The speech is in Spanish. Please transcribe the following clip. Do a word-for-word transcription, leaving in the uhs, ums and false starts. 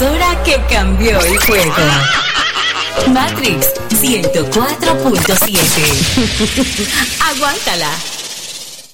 emisora que cambió el juego. Matrix ciento cuatro punto siete. Aguántala.